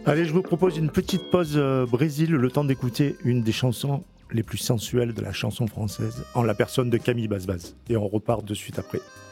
Allez, je vous propose une petite pause Brésil, le temps d'écouter une des chansons les plus sensuelles de la chanson française, en la personne de Camille Bazbaz. Et on repart de suite après.